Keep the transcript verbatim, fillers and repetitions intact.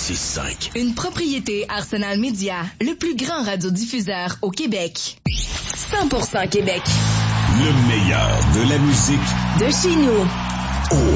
six cinq. Une propriété Arsenal Media, le plus grand radiodiffuseur au Québec. cent pour cent Québec. Le meilleur de la musique de chez nous. Au